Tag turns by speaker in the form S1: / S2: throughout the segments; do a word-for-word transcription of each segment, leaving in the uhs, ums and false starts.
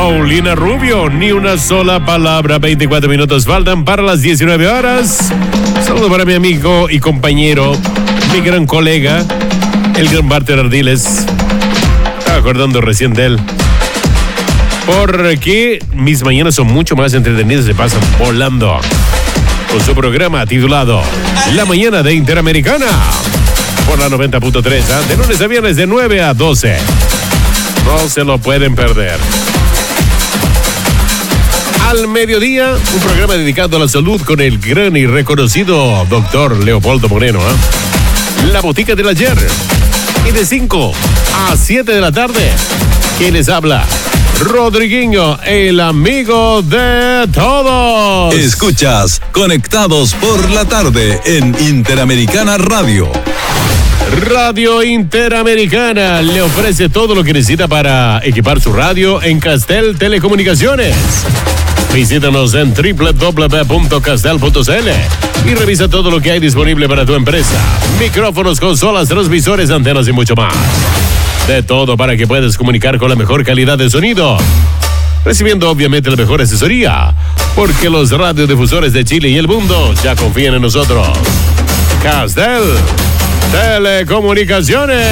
S1: Paulina Rubio, ni una sola palabra. veinticuatro minutos faltan para las diecinueve horas. Saludo para mi amigo y compañero, mi gran colega, el gran Walter Ardiles. Estaba acordando recién de él. Porque mis mañanas son mucho más entretenidas, se pasan volando. Con su programa titulado La Mañana de Interamericana. Por la noventa punto tres, ¿eh? De lunes a viernes de nueve a doce. No se lo pueden perder. Al mediodía, un programa dedicado a la salud con el gran y reconocido doctor Leopoldo Moreno, ¿eh? La Botica del Ayer. Y de cinco a siete de la tarde, ¿quién les habla? Rodriguinho, el amigo de todos.
S2: Escuchas Conectados por la Tarde en Interamericana Radio.
S1: Radio Interamericana le ofrece todo lo que necesita para equipar su radio en Castel Telecomunicaciones. Visítanos en doble u doble u doble u punto castel punto c l y revisa todo lo que hay disponible para tu empresa. Micrófonos, consolas, transmisores, antenas y mucho más. De todo para que puedas comunicar con la mejor calidad de sonido, recibiendo obviamente la mejor asesoría, porque los radiodifusores de Chile y el mundo ya confían en nosotros. Castel Telecomunicaciones.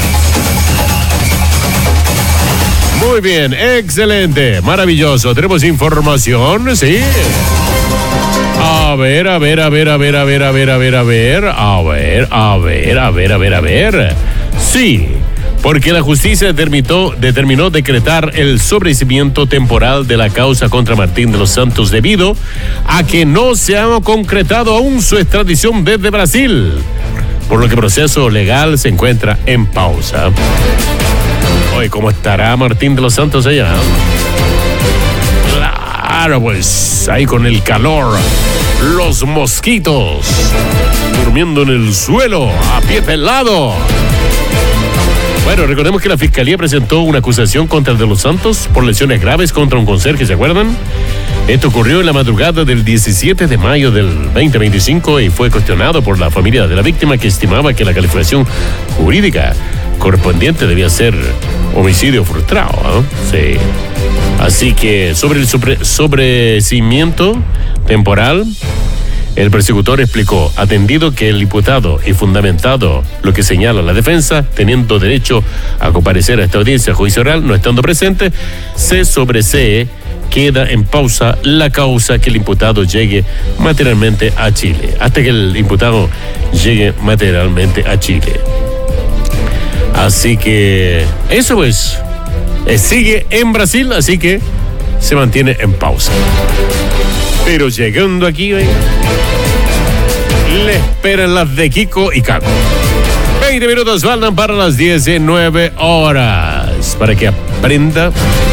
S1: Muy bien, excelente, maravilloso. Tenemos información, sí. A ver, a ver, a ver, a ver, a ver, a ver, a ver, a ver, a ver, a ver, a ver, a ver, a ver. Sí. Porque la justicia determinó, determinó decretar el sobreseimiento temporal de la causa contra Martín de los Santos debido a que no se ha concretado aún su extradición desde Brasil, por lo que el proceso legal se encuentra en pausa. Oye, ¿cómo estará Martín de los Santos allá? Claro, pues ahí con el calor, los mosquitos, durmiendo en el suelo, a pie pelado. Bueno, recordemos que la Fiscalía presentó una acusación contra el de los Santos por lesiones graves contra un conserje, ¿se acuerdan? Esto ocurrió en la madrugada del diecisiete de mayo del veinte veinticinco y fue cuestionado por la familia de la víctima, que estimaba que la calificación jurídica correspondiente debía ser homicidio frustrado, ¿eh? Sí. Así que sobre el sobre, sobreseimiento temporal, el persecutor explicó, atendido que el imputado y fundamentado lo que señala la defensa, teniendo derecho a comparecer a esta audiencia juicio oral, no estando presente, se sobresee, queda en pausa la causa que el imputado llegue materialmente a Chile, hasta que el imputado llegue materialmente a Chile. Así que eso pues, eh, sigue en Brasil, así que se mantiene en pausa. Pero llegando aquí, ¿eh? Le esperan las de Kiko y Caco. veinte minutos faltan para las diecinueve horas. Para que aprenda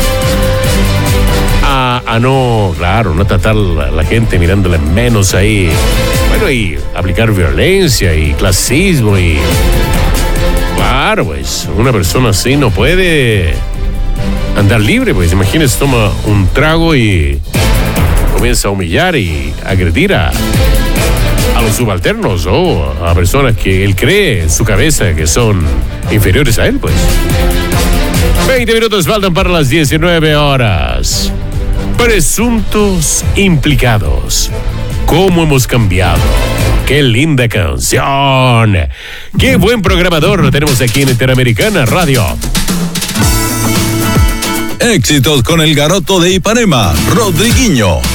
S1: a, a no, claro, no tratar a la gente mirándole menos ahí. Bueno, y aplicar violencia y clasismo y... Claro, pues, una persona así no puede andar libre, pues. Imagínese, toma un trago y comienza a humillar y agredir a... a los subalternos o a personas que él cree en su cabeza que son inferiores a él, pues. veinte minutos faltan para las diecinueve horas. Presuntos implicados. ¿Cómo hemos cambiado? ¡Qué linda canción! ¡Qué buen programador tenemos aquí en Interamericana Radio!
S2: Éxitos con el garoto de Ipanema, Rodriguinho.